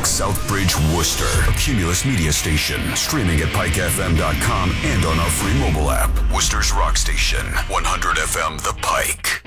Southbridge, Worcester. A Cumulus Media station. Streaming at pikefm.com and on our free mobile app. Worcester's rock station. 100 FM The Pike.